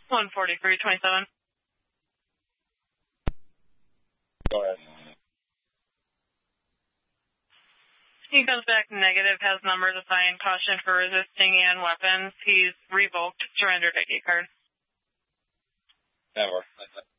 14327. Go ahead. He comes back negative, has numbers assigned, caution for resisting and weapons. He's revoked, surrendered ID card. Never.